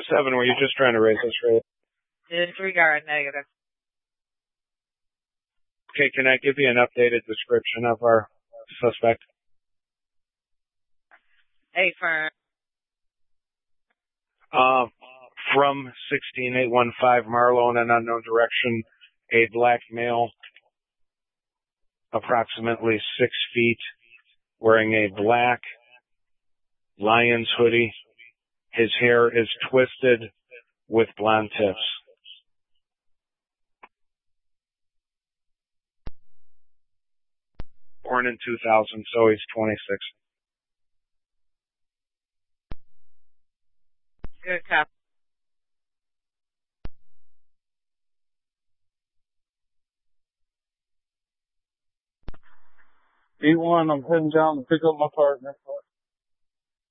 7, were you just trying to raise this rate? Disregard, negative. Okay, can I give you an updated description of our suspect? Affirm. From 16815 Marlow in an unknown direction, a black male, approximately 6 feet, wearing a black Lions hoodie. His hair is twisted with blonde tips. Born in 2000, so he's 26. Good cop. E1, I'm heading down to pick up my partner.